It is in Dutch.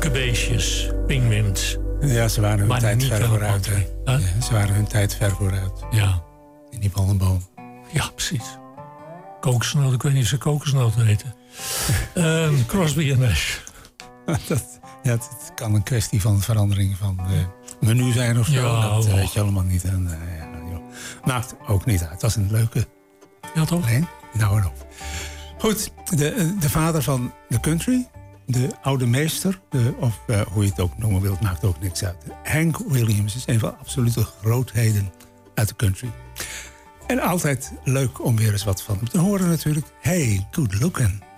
leuke beestjes, pinguïns. Ja, ze waren hun Maar tijd niet ver aan vooruit. country. Hè? Ja, ze waren hun tijd ver vooruit. Ja. In die palmboom. Ja, precies. Kokosnoten, ik weet niet of ze kokosnoten heten. Crosby en Nash. Het kan een kwestie van verandering van menu zijn of zo. Ja, dat weet je allemaal niet. En, maakt ook niet uit. Het was een leuke. Ja, toch? Nee, nou en op. Goed, de vader van de country, de oude meester, of hoe je het ook noemen wilt, maakt ook niks uit. Hank Williams is een van de absolute grootheden uit de country. En altijd leuk om weer eens wat van hem te horen natuurlijk. Hey, good looking.